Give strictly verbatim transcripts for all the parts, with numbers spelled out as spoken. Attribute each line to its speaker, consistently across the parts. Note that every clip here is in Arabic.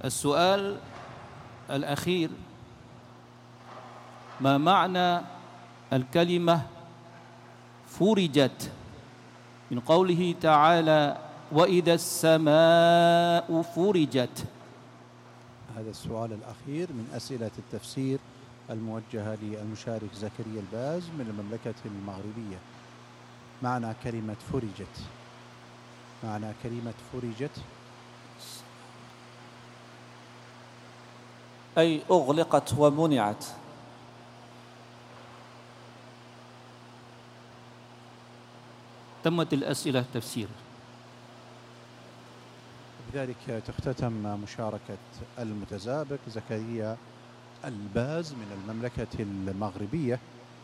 Speaker 1: السؤال الأخير: ما معنى الكلمة فرجت من قوله تعالى وإذا السماء فرجت؟
Speaker 2: هذا السؤال الأخير من أسئلة التفسير الموجهة للمشارك زكريا الباز من المملكة المغربية. معنى كلمة فرجت، معنى كلمة فرجت
Speaker 3: أي أغلقت ومنعت.
Speaker 1: تمت الأسئلة تفسير.
Speaker 2: بذلك تختتم مشاركة المتسابق زكريا الباز من المملكة المغربية.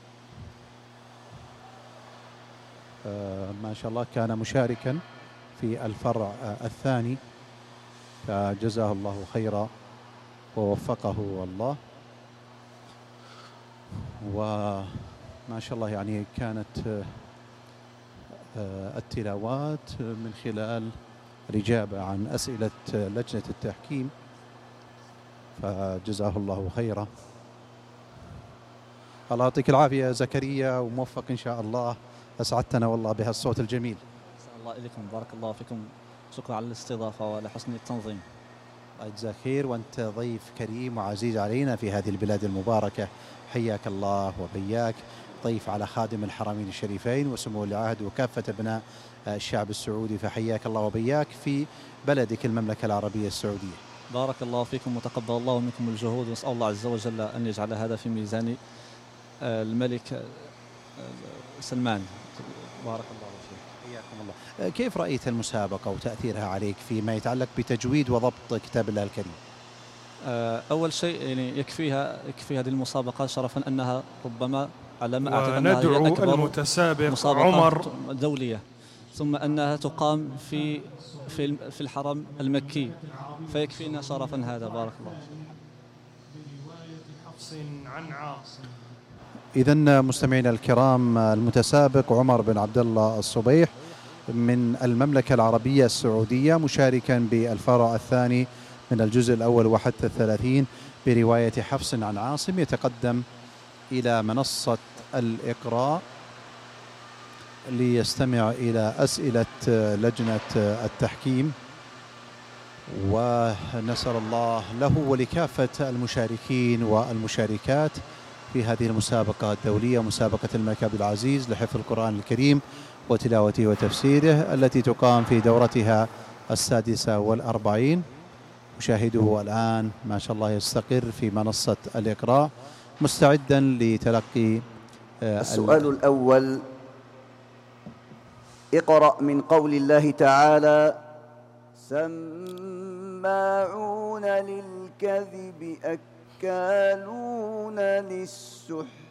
Speaker 2: آه ما شاء الله كان مشاركا في الفرع آه الثاني، فجزاه الله خيرا ووفقه الله. وما شاء الله يعني كانت آه التلاوات من خلال الإجابة عن أسئلة لجنة التحكيم، فجزاه الله خيرا. الله يعطيك العافية زكريا وموفق إن شاء الله. أسعدتنا والله بهالصوت الجميل.
Speaker 3: الله إليكم، بارك الله فيكم، شكرا على الاستضافة ولحسن التنظيم.
Speaker 2: الله يجزاك خير، وأنت ضيف كريم وعزيز علينا في هذه البلاد المباركة، حياك الله وبياك، ضيف على خادم الحرمين الشريفين وسمو العهد وكافة أبناء الشعب السعودي، فحياك الله وبياك في بلدك المملكة العربية السعودية.
Speaker 3: بارك الله فيكم وتقبل الله منكم الجهود، ونسأل الله عز وجل أن يجعل هذا في ميزان الملك سلمان. بارك الله فيك.
Speaker 2: حياكم الله. كيف رأيت المسابقة وتأثيرها عليك فيما يتعلق بتجويد وضبط كتاب الله الكريم؟
Speaker 3: أول شيء يعني يكفيها يكفي هذه المسابقة شرفا أنها ربما على ما أعتقد
Speaker 4: أنها هي أكبر المتسابق عمر
Speaker 3: دولية، ثم أنها تقام في في في الحرم المكي، فيكفينا شرفا هذا. بارك الله.
Speaker 4: عن عاصم.
Speaker 2: إذن مستمعينا الكرام، المتسابق عمر بن عبد الله الصبيح من المملكة العربية السعودية، مشاركا بالفرع الثاني من الجزء الأول وحتى الثلاثين برواية حفص عن عاصم، يتقدم إلى منصة الإقراء ليستمع إلى أسئلة لجنة التحكيم. ونسأل الله له ولكافة المشاركين والمشاركات في هذه المسابقة الدولية، مسابقة الملك عبد العزيز لحفظ القرآن الكريم وتلاوته وتفسيره، التي تقام في دورتها السادسة والأربعين. مشاهده الآن ما شاء الله يستقر في منصة الإقراء مستعدا لتلقي
Speaker 5: السؤال الأول: اقرأ من قول الله تعالى سماعون للكذب أكالون للسحت